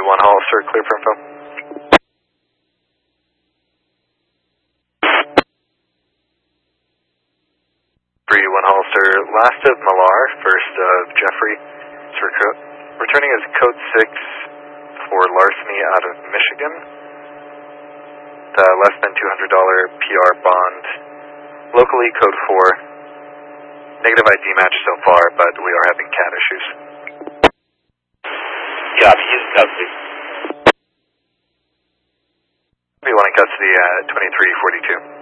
1 Hollister, clear for info. One Hollister, last of Millar, first of Jeffrey. It's returning as code 6 for larceny out of Michigan. The less than $200 PR bond. Locally, code 4. Negative ID match so far, but we are having CAT issues. Copy, use custody. We want custody at 2342.